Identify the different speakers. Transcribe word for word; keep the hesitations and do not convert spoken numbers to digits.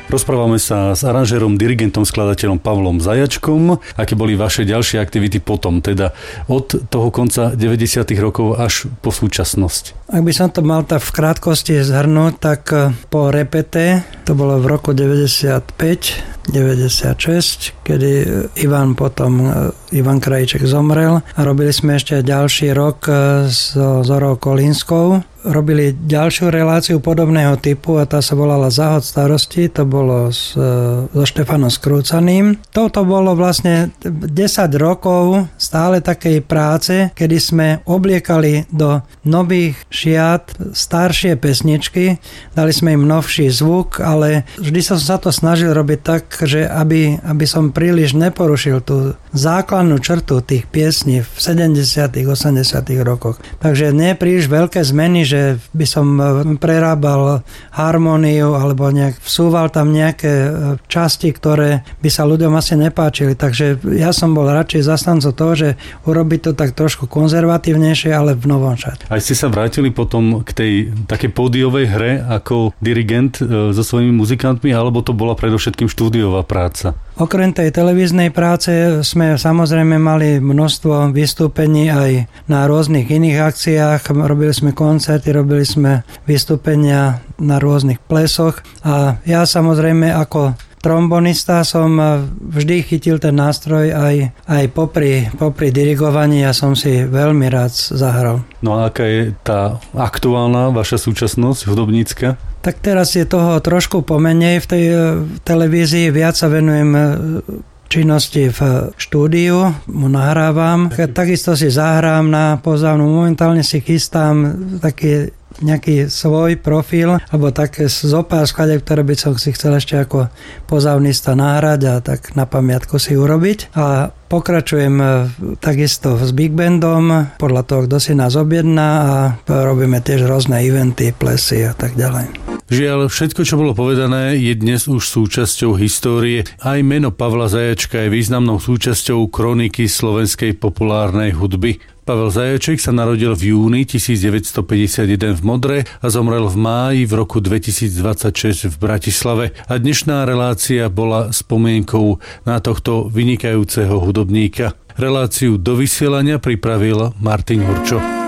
Speaker 1: Rozprávame sa s aranžérom, dirigentom, skladateľom Pavlom Zajačkom. Aké boli vaše ďalšie aktivity potom, teda od toho konca deväťdesiatych rokov až po súčasnosť?
Speaker 2: Ak by som to mal tak v krátkosti zhrnúť, tak po repete, to bolo v roku deväťdesiatpäť deväťdesiatšesť, kedy Ivan potom, Ivan Krajíček zomrel a robili sme ešte ďalší rok s Zorou Kolínskou. Robili ďalšiu reláciu podobného typu a tá sa volala Záhod starosti, to bolo s, so Štefanom Skrúcaným. Toto bolo vlastne desať rokov stále takej práce, kedy sme obliekali do nových šiat staršie pesničky, dali sme im novší zvuk, ale vždy som sa to snažil robiť tak, že aby, aby som príliš neporušil tú základnú črtu tých piesní v sedemdesiatych osemdesiatych rokoch. Takže nie príliš veľké zmeny, že by som prerábal harmóniu alebo nejak vsúval tam nejaké časti, ktoré by sa ľuďom asi nepáčili. Takže ja som bol radšej zastancov toho, že urobiť to tak trošku konzervatívnejšie, ale v novom šate.
Speaker 1: Aj ste sa vrátili potom k tej takej pódiovej hre ako dirigent so svojimi muzikantmi, alebo to bola predovšetkým štúdiová práca?
Speaker 2: Okrem tej televíznej práce sme samozrejme mali množstvo vystúpení aj na rôznych iných akciách. Robili sme koncerty, robili sme vystúpenia na rôznych plesoch a ja samozrejme ako trombonista som vždy chytil ten nástroj aj, aj popri, popri dirigovaní a som si veľmi rád zahral.
Speaker 1: No a aká je tá aktuálna vaša súčasnosť hudobnícka?
Speaker 2: Tak teraz je toho trošku pomenej v tej televízii, viac sa venujem činnosti v štúdiu, mu nahrávam. Takisto si zahrám na pozávnu, momentálne si chystám taký nejaký svoj profil, alebo také zopár skladeb, ktoré by som si chcel ešte ako pozávnista nahrať a tak na pamiatku si urobiť. A pokračujem takisto s Big Bandom, podľa toho, kto si nás objedná a robíme tiež rôzne eventy, plesy a tak ďalej.
Speaker 1: Žiaľ, všetko, čo bolo povedané, je dnes už súčasťou histórie. Aj meno Pavla Zajačka je významnou súčasťou kroniky slovenskej populárnej hudby. Pavel Zajaček sa narodil v júni devätnásťstopäťdesiatjeden v Modre a zomrel v máji v roku dvetisícdvadsaťšesť v Bratislave. A dnešná relácia bola spomienkou na tohto vynikajúceho hudobníka. Reláciu do vysielania pripravil Martin Hurčo.